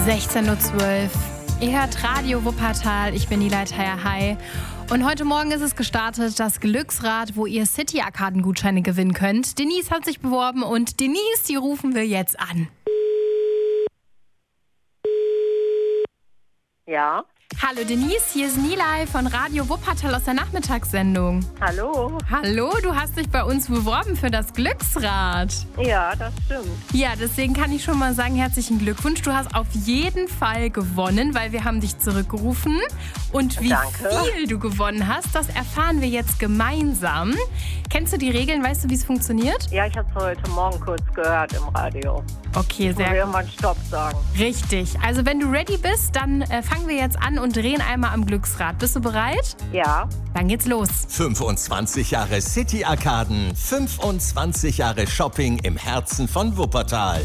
16.12 Uhr. Ihr hört Radio Wuppertal, ich bin die Leitaya Hi. Und heute Morgen ist es gestartet, das Glücksrad, wo ihr City-Arkaden-Gutscheine gewinnen könnt. Denise hat sich beworben und Denise, die rufen wir jetzt an. Ja. Hallo Denise, hier ist Nilay von Radio Wuppertal aus der Nachmittagssendung. Hallo. Hallo, du hast dich bei uns beworben für das Glücksrad. Ja, das stimmt. Ja, deswegen kann ich schon mal sagen, herzlichen Glückwunsch. Du hast auf jeden Fall gewonnen, weil wir haben dich zurückgerufen. Und wie viel du gewonnen hast, das erfahren wir jetzt gemeinsam. Kennst du die Regeln? Weißt du, wie es funktioniert? Ja, ich habe es heute Morgen kurz gehört im Radio. Okay, sehr gut. Irgendwann Stopp sagen. Richtig. Also wenn du ready bist, dann fangen wir jetzt an und drehen einmal am Glücksrad. Bist du bereit? Ja. Dann geht's los. 25 Jahre City-Arkaden, 25 Jahre Shopping im Herzen von Wuppertal.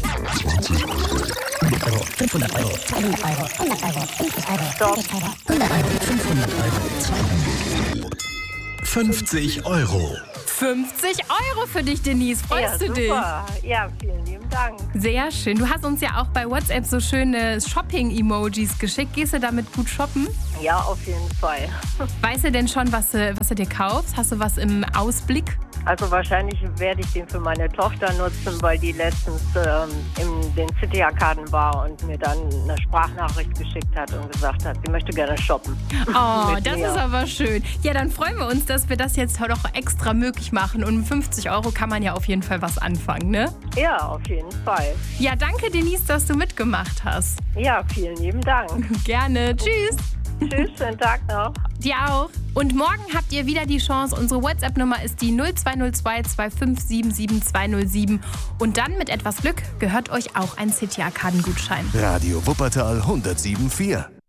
500 Euro, 200 Euro, 100 Euro, 50 Euro, Stopp. 100 Euro, 500 Euro, 200 Euro. 50 Euro. 50 Euro für dich, Denise. Freust du dich? Super. Ja, vielen lieben Dank. Sehr schön. Du hast uns ja auch bei WhatsApp so schöne Shopping-Emojis geschickt. Gehst du damit gut shoppen? Ja, auf jeden Fall. Weißt du denn schon, was du dir kaufst? Hast du was im Ausblick? Also wahrscheinlich werde ich den für meine Tochter nutzen, weil die letztens in den City-Arkaden war und mir dann eine Sprachnachricht geschickt hat und gesagt hat, sie möchte gerne shoppen. Oh, das ist aber schön. Ja, dann freuen wir uns, dass wir das jetzt noch extra möglich machen. Und mit 50 Euro kann man ja auf jeden Fall was anfangen, ne? Ja, auf jeden Fall. Ja, danke, Denise, dass du mitgemacht hast. Ja, vielen lieben Dank. Gerne. Tschüss. Tschüss, schönen Tag noch. Dir auch. Und morgen habt ihr wieder die Chance. Unsere WhatsApp-Nummer ist die 0202 2577 207. Und dann mit etwas Glück gehört euch auch ein City-Arkaden-Gutschein. Radio Wuppertal 107.4.